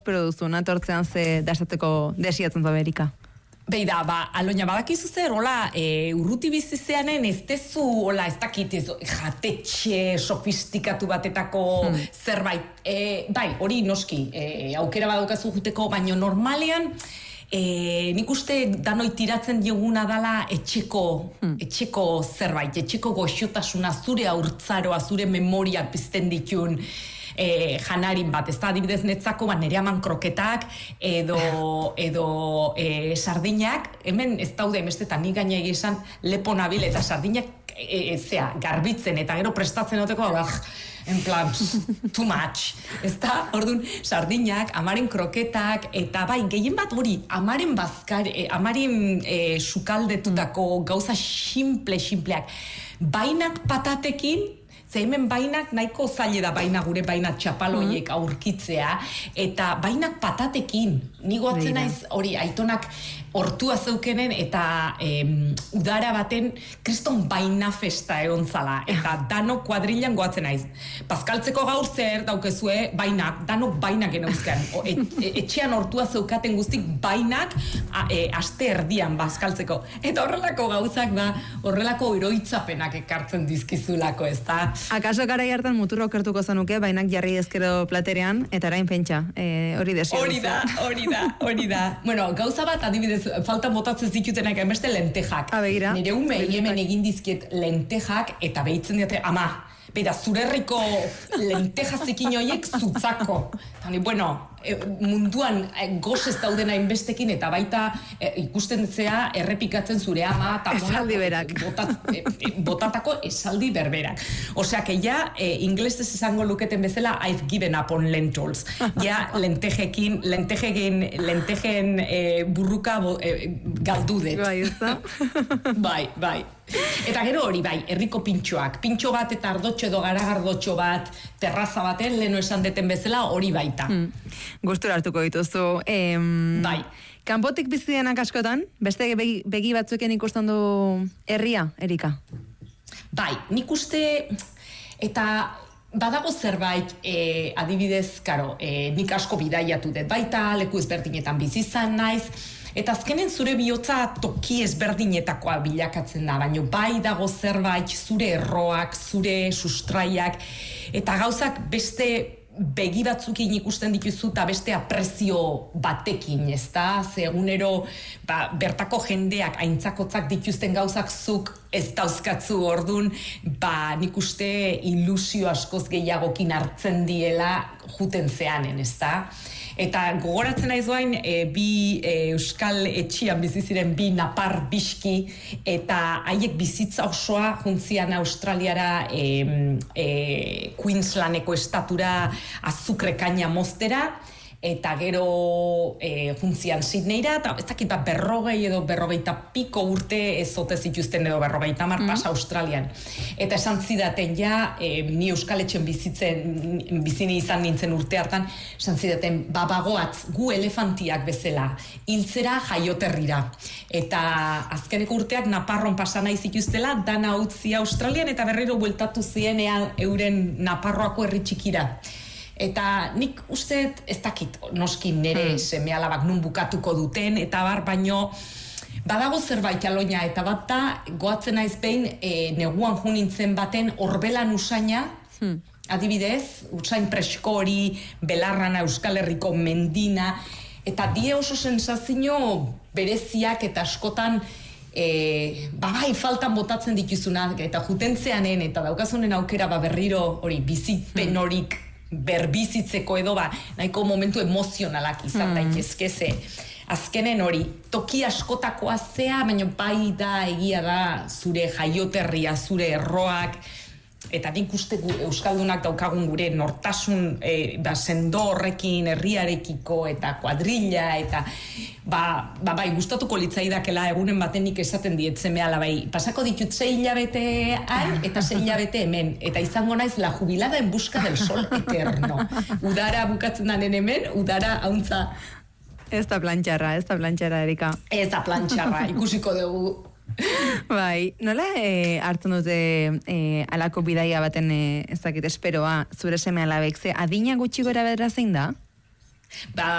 pero duzu, natortzean ze dasateko desiatzen da Erika. Beida, Aloña, badakizu zer, hola, urruti bizizeanen ez dezu, hola, ez dakit, jatetxe sofistikatu batetako zerbait. Bai, hori noski, aukera badaukazu juteko, baino normalean, nik uste danoi tiratzen dioguna dala etxeko zerbait, etxeko goxotasuna, zure haurtzaroa, zure memoriak pizten ditun, janarin bat, ez da, adibidez netzako, nire aman kroketak edo sardinak, hemen ez daude emestetan, nik gaina egizan lepo nabil eta sardinak garbitzen eta gero prestatzen oteko, en plan, too much, ez da, orduan, sardinak, amaren kroketak, eta bai, gehien bat hori, amaren sukaldetutako gauza simpleak, bainak patatekin, ze hemen bainak nahiko zaila da baina gure baina txapaloiek aurkitzea, eta bainak patatekin, nigo atzen naiz hori aitonak hortua zeukenen eta udara baten kriston baina festa egon zala, eta danok kuadrilan goatzen naiz. Paskaltzeko gaur zer daukezue bainak, danok bainak enauzkan. Etxean hortua zeukaten guztik bainak aste erdian paskaltzeko. Eta horrelako gauzak horrelako eroitzapenak ekartzen dizkizulako, ez da? Akaso garai hartan muturro okertuko zanuke, bainak jarri ezkero platerean, eta orain pentsa, hori desio. Hori da. Bueno, gauza bat, adibidez, falta botatzen zitutenak beste lentejak. Nire umei hemen egin dizkiet lentejak, eta behitzen diate, ama, beida, zure herriko lenteja zikin horiek zutzako. Tani, bueno, munduan gozez daudena inbestekin, eta baita ikusten zea errepikatzen zure ama, esaldi berak. Botatako esaldi berberak. Osea, que ja, inglesez esango luketen bezala, I've given up on lentils. Ja, lentejeen burruka galdudet. Bai, ez da? Bai. Eta gero hori bai, herriko pintxoak. Pintxo bat eta ardotxo edo garagardotxo bat, terraza baten, leno esan deten bezala, hori baita. Gustura hartuko dituzu. Bai. Kanpotik bizi denak askotan, beste begi batzueken ikusten du herria, Erika? Bai, nik uste, eta badago zerbait, adibidez, karo, nik asko bidaiatu dut baita, leku ezberdinetan bizi izan naiz, eta azkenen zure bihotza toki ezberdinetakoa bilakatzen da, baina bai dago zerbait zure erroak, zure sustraiak, eta gauzak beste begi batzukin ikusten dituzu eta beste aprezio batekin, ez da? Ze egunero bertako jendeak aintzakotzak dituzten gauzak zuk ez dauzkatzu ordun, nik uste ilusio askoz gehiagokin hartzen diela juten zeanen, ez da? Eta gogoratzen naiz doain, bi euskal etxian biziziren bi napar biski, eta haiek bizitza osoa juntzian Australiara Queenslandeko estatura azukre kaina moztera, eta gero juntzian Sydneyra, eta ez dakit berrogei edo berrogeita piko urte ez ote zituzten edo berrogeita pasa Australian. Eta esan zidaten ja, ni euskal etxen bizini izan nintzen urte hartan, esan zidaten, bagoatz, gu elefantiak bezala, hiltzera jaioterrira. Eta azkeneko urteak Naparron pasana izituztela, dana utzi Australian, eta berriro bueltatu zienean euren Naparroako herri txikira. Eta nik uste, ez dakit, noski nire seme-alabak nun bukatuko duten, eta baino badago zerbait Aloña, eta bat da, goatzen naiz behin, neguan junintzen baten orbelan usaina, adibidez, usain presko hori, belarrana, Euskal Herriko mendina, eta die oso sensazio bereziak eta askotan, bai, faltan botatzen dituzunak, eta jutentzeanen, eta daukazunen aukera berriro hori bizipen horik, berbizitzeko edo nahiko momentu emozionalak izan daitezke ze. Azkenen hori, toki askotakoa zea, baina bai da, egia da, zure jaioterria, zure erroak, eta nik uste euskaldunak daukagun gure nortasun sendo horrekin, herriarekiko, eta kuadrilla, eta bai, gustatuko litzaidakela egunen baten nik esaten dietzemea bai, pasako ditut 6 hilabete eta 6 hilabete hemen, eta izango naiz la jubilada en busca del sol eterno. Udara bukatzen danen hemen, udara hauntza. Ez da plantxarra, Erika. Ez da plantxarra, ikusiko dugu. Bai, nola hartzen dute alako bidaia baten ez dakit esperoa zure seme alabek, ze adina gutxi gora bedra zein da? Ba,